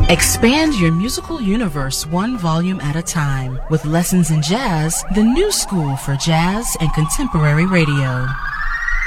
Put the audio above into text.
Expand your musical universe one volume at a time with Lessons in Jazz, the new school for jazz and contemporary radio.